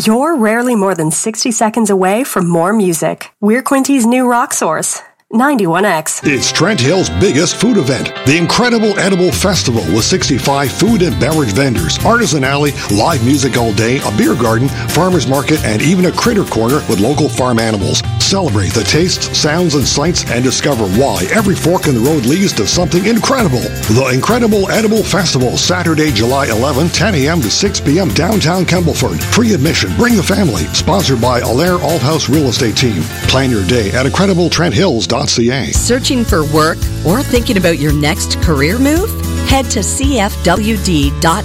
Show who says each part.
Speaker 1: You're rarely more than 60 seconds away from more music. We're Quinty's new rock source. 91X.
Speaker 2: It's Trent Hill's biggest food event, the Incredible Edible Festival, with 65 food and beverage vendors, artisan alley, live music all day, a beer garden, farmer's market, and even a critter corner with local farm animals. Celebrate the tastes, sounds, and sights, and discover why every fork in the road leads to something incredible. The Incredible Edible Festival, Saturday, July 11, 10 a.m. to 6 p.m. downtown Campbellford. Free admission. Bring the family. Sponsored by Allaire Althouse Real Estate Team. Plan your day at IncredibleTrentHills.ca.
Speaker 3: Searching for work or thinking about your next career move? Head to cfwd.ca